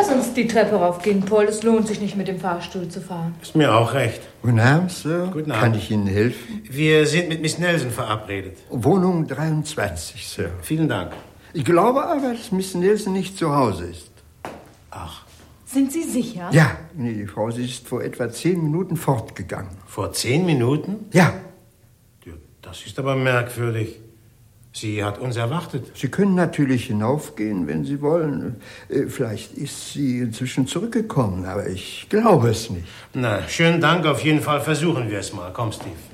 Lass uns die Treppe raufgehen, Paul. Es lohnt sich nicht, mit dem Fahrstuhl zu fahren. Ist mir auch recht. Guten Abend, Sir. Guten Abend. Kann ich Ihnen helfen? Wir sind mit Miss Nelson verabredet. Wohnung 23, Sir. Vielen Dank. Ich glaube aber, dass Miss Nelson nicht zu Hause ist. Ach. Sind Sie sicher? Ja, die Frau, sie ist vor etwa 10 Minuten fortgegangen. Vor 10 Minuten? Ja. Das ist aber merkwürdig. Sie hat uns erwartet. Sie können natürlich hinaufgehen, wenn Sie wollen. Vielleicht ist sie inzwischen zurückgekommen, aber ich glaube es nicht. Na, schönen Dank. Auf jeden Fall versuchen wir es mal. Komm, Steve.